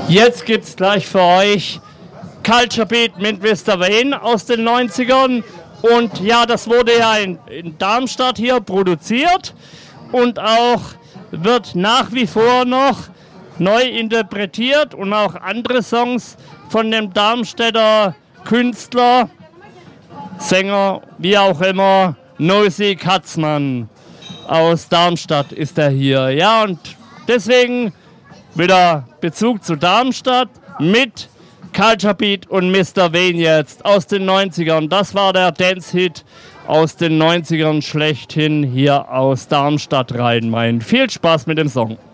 Jetzt gibt's gleich für euch Culture Beat mit Mr. Wayne aus den 90ern. Und ja, das wurde ja in Darmstadt hier produziert und auch wird nach wie vor noch neu interpretiert und auch andere Songs von dem Darmstädter Künstler, Sänger, wie auch immer, Nosy Katzmann aus Darmstadt ist er hier. Ja, und deswegen wieder Bezug zu Darmstadt mit Culture Beat und Mr. Wayne jetzt aus den 90ern. Das war der Dance-Hit aus den 90ern schlechthin hier aus Darmstadt, Rhein-Main. Viel Spaß mit dem Song.